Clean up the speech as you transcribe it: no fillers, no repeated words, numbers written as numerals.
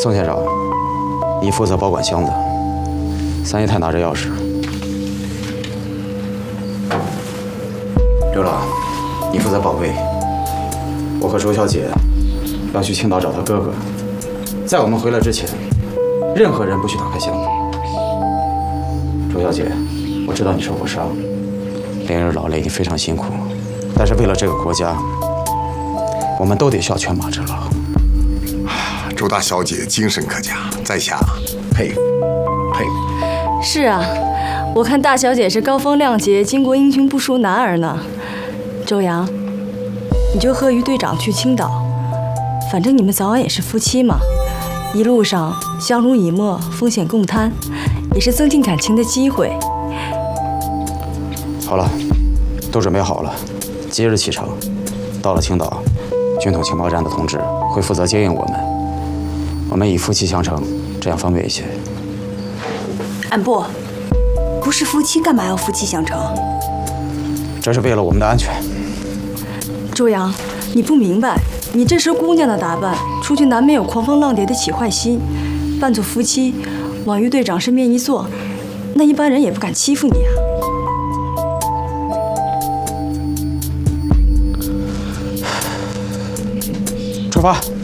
宋县长，你负责保管箱子，三姨太拿着钥匙。刘朗，你负责保卫。我和周小姐要去青岛找她哥哥，在我们回来之前，任何人不许打开箱子。周小姐，我知道你受过伤，连日劳累，你非常辛苦，但是为了这个国家，我们都得孝犬马之劳。 周大小姐精神可嘉，在下佩服佩服。 是啊，我看大小姐是高风亮节，巾帼英雄不输男儿呢。周阳，你就和于队长去青岛，反正你们早晚也是夫妻嘛，一路上相濡以沫，风险共担，也是增进感情的机会。 好了，都准备好了，即日启程。到了青岛，军统情报站的同志会负责接应我们，我们以夫妻相称，这样方便一些。 俺不是夫妻，干嘛要夫妻相称？ 这是为了我们的安全。 周阳，你不明白，你这身姑娘的打扮，出去难免有狂风浪蝶的起坏心。扮作夫妻，往于队长身边一坐，那一般人也不敢欺负你啊。 出发。